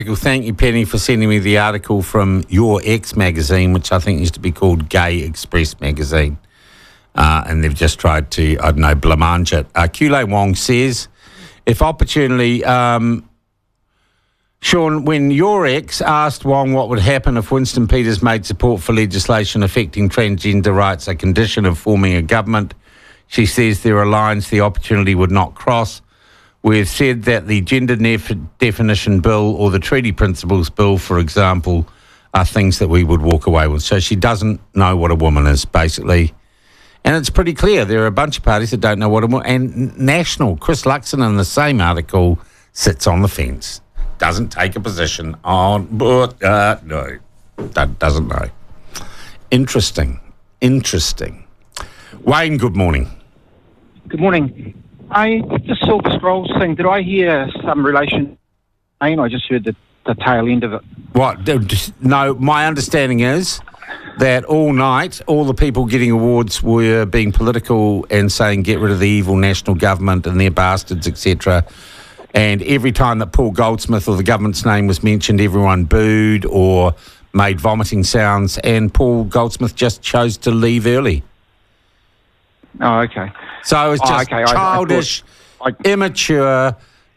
Thank you, Penny, for sending me the article from Your Ex magazine, which I think used to be called Gay Express magazine. And they've just tried to, blamange it. Kulei Wong says, if opportunely, Sean, when Your Ex asked Wong what would happen if Winston Peters made support for legislation affecting transgender rights a condition of forming a government, she says there are lines the opportunity would not cross. We've said that the gender definition bill or the treaty principles bill, for example, are things that we would walk away with. So she doesn't know what a woman is, basically. And it's pretty clear. There are a bunch of parties that don't know what a woman... And National, Chris Luxon in the same article sits on the fence. Doesn't take a position on... no, doesn't know. Interesting. Wayne, good morning. Good morning. The Silver Scrolls thing, did I hear some relation? I just heard the tail end of it. What? No, my understanding is that all night, all the people getting awards were being political and saying get rid of the evil national government and their bastards, etc. And every time that Paul Goldsmith or the government's name was mentioned, everyone booed or made vomiting sounds, and Paul Goldsmith just chose to leave early. Oh, okay. So it was just childish, immature,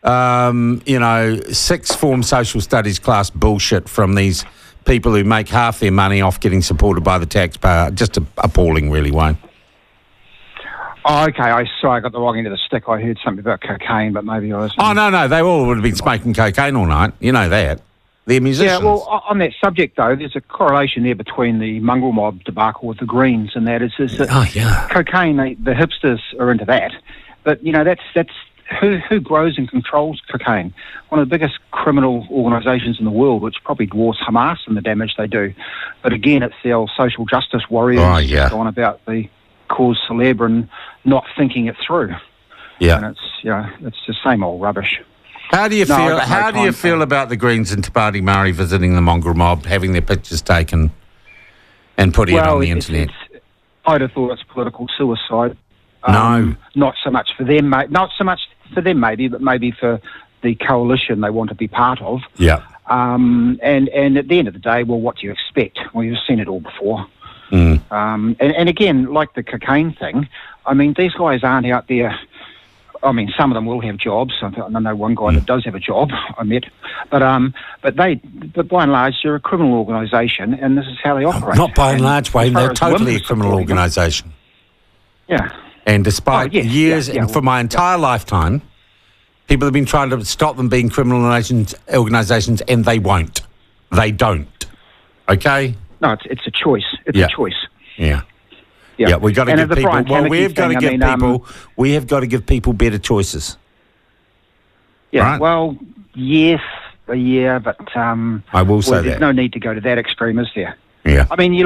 sixth form social studies class bullshit from these people who make half their money off getting supported by the taxpayer. Just appalling, really, Wayne. Oh, okay. I got the wrong end of the stick. I heard something about cocaine, but maybe I was... Oh, no. They all would have been smoking cocaine all night. You know that. They're musicians. Yeah, well, on that subject, though, there's a correlation there between the mongrel mob debacle with the Greens, and that is that cocaine, the hipsters are into that. But, that's who grows and controls cocaine? One of the biggest criminal organisations in the world, which probably dwarfs Hamas in the damage they do. But again, it's the old social justice warriors going about the cause célèbre and not thinking it through. Yeah. And it's the same old rubbish. How do you feel? How do you feel about the Greens and Te Pāti Māori visiting the mongrel mob, having their pictures taken, and putting it on the internet? I'd have thought it's political suicide. No, not so much for them, mate. Not so much for them, maybe, but maybe for the coalition they want to be part of. Yeah. And at the end of the day, well, what do you expect? Well, you've seen it all before. And again, like the cocaine thing, these guys aren't out there. Some of them will have jobs. I know one guy that does have a job, I met. But by and large, they're a criminal organisation, and this is how they operate. Not by and large, Wayne. They're totally a criminal organisation. Yeah. And despite years, and for my entire lifetime, people have been trying to stop them being criminal organisations, and they won't. They don't. Okay? No, it's a choice. It's a choice. Yeah. Yeah, we've got to give people. Well, we've got to give people. We have got to give people better choices. Yeah. Right? Well, yes, but I will say that there's no need to go to that extreme, is there? Yeah. You